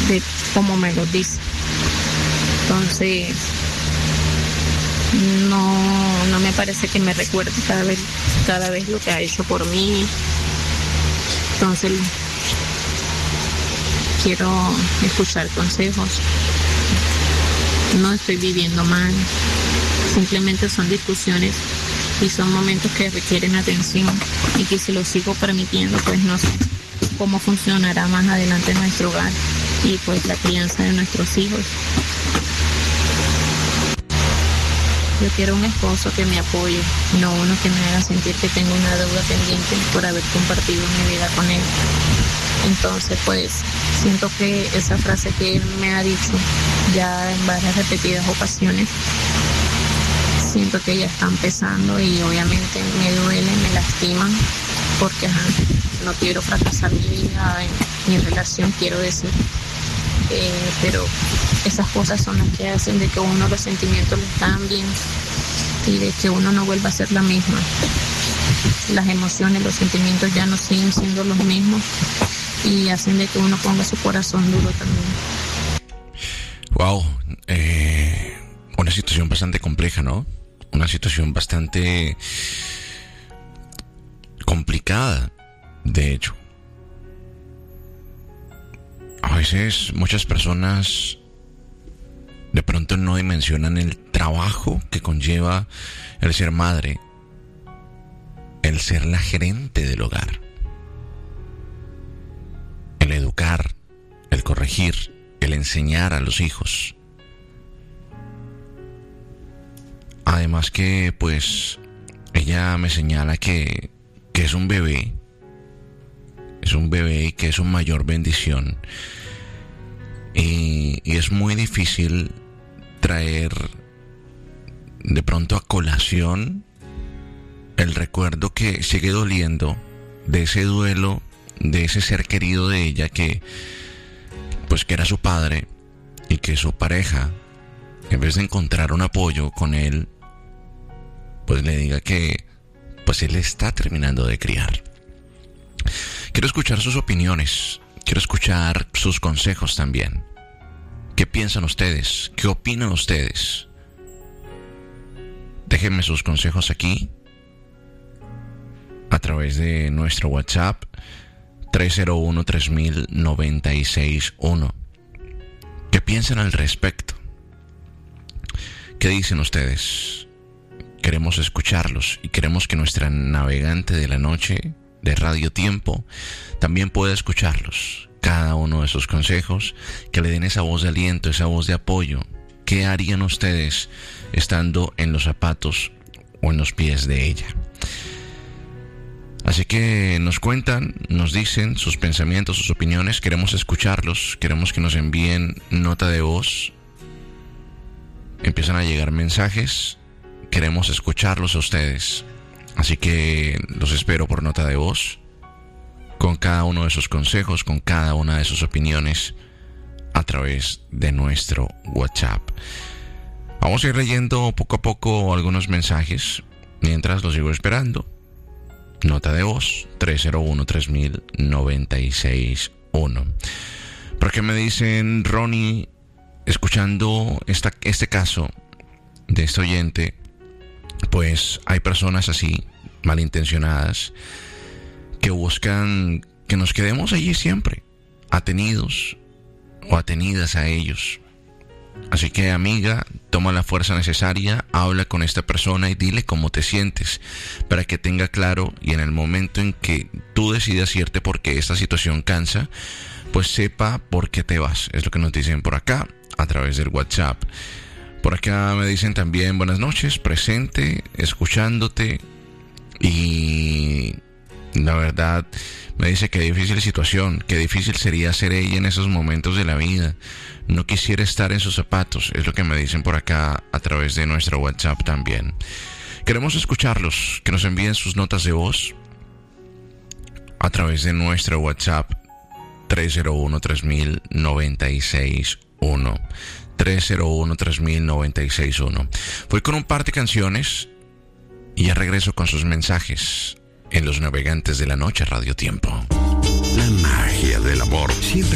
de cómo me lo dice. Entonces, no me parece que me recuerde cada vez lo que ha hecho por mí. Entonces, quiero escuchar consejos. No estoy viviendo mal, simplemente son discusiones y son momentos que requieren atención, y que si lo sigo permitiendo, pues no sé cómo funcionará más adelante nuestro hogar y pues la crianza de nuestros hijos. Yo quiero un esposo que me apoye, no uno que me haga sentir que tengo una deuda pendiente por haber compartido mi vida con él. Entonces, pues, siento que esa frase que él me ha dicho ya en varias repetidas ocasiones, siento que ya están pesando y obviamente me duelen, me lastiman, porque no quiero fracasar mi vida, en mi relación, quiero decir. Pero esas cosas son las que hacen de que uno los sentimientos le cambien y de que uno no vuelva a ser la misma. Las emociones, los sentimientos ya no siguen siendo los mismos y hacen de que uno ponga su corazón duro también. Wow, una situación bastante compleja, ¿no? Una situación bastante complicada, de hecho. A veces muchas personas de pronto no dimensionan el trabajo que conlleva el ser madre, el ser la gerente del hogar, el educar, el corregir, el enseñar a los hijos. Además que, pues, ella me señala que es un bebé y que es una mayor bendición. Y es muy difícil traer de pronto a colación el recuerdo que sigue doliendo de ese duelo, de ese ser querido de ella que era su padre, y que su pareja, en vez de encontrar un apoyo con él, pues le diga que pues él está terminando de criar. Quiero escuchar sus opiniones, quiero escuchar sus consejos también. ¿Qué piensan ustedes? ¿Qué opinan ustedes? Déjenme sus consejos aquí a través de nuestro WhatsApp 301-3000-961. ¿Qué piensan al respecto? ¿Qué dicen ustedes? Queremos escucharlos y queremos que nuestra navegante de la noche de Radio Tiempo también pueda escucharlos. Cada uno de sus consejos, que le den esa voz de aliento, esa voz de apoyo. ¿Qué harían ustedes estando en los zapatos o en los pies de ella? Así que nos cuentan, nos dicen sus pensamientos, sus opiniones. Queremos escucharlos, queremos que nos envíen nota de voz. Empiezan a llegar mensajes, queremos escucharlos a ustedes. Así que los espero por nota de voz, con cada uno de sus consejos, con cada una de sus opiniones, a través de nuestro WhatsApp. Vamos a ir leyendo poco a poco algunos mensajes, mientras los sigo esperando. Nota de voz 301-3000-961. ¿Por qué me dicen, Ronnie, escuchando este caso de este oyente? Pues hay personas así, malintencionadas, que buscan que nos quedemos allí siempre, atenidos o atenidas a ellos. Así que, amiga, toma la fuerza necesaria, habla con esta persona y dile cómo te sientes, para que tenga claro, y en el momento en que tú decidas irte porque esta situación cansa, pues sepa por qué te vas. Es lo que nos dicen por acá, a través del WhatsApp. Por acá me dicen también, buenas noches, presente, escuchándote. Y la verdad, me dice que difícil situación, que difícil sería ser ella en esos momentos de la vida. No quisiera estar en sus zapatos, es lo que me dicen por acá a través de nuestro WhatsApp también. Queremos escucharlos, que nos envíen sus notas de voz a través de nuestro WhatsApp 301-3000-961. 301-3000-961. Voy con un par de canciones y ya regreso con sus mensajes en Los Navegantes de la Noche Radio Tiempo. La magia del amor siempre